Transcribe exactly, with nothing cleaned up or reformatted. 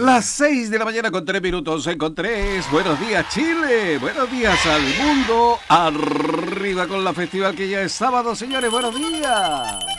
Las seis de la mañana con tres minutos en con tres. Buenos días, Chile. Buenos días al mundo. Arriba con la festival que ya es sábado, señores. Buenos días.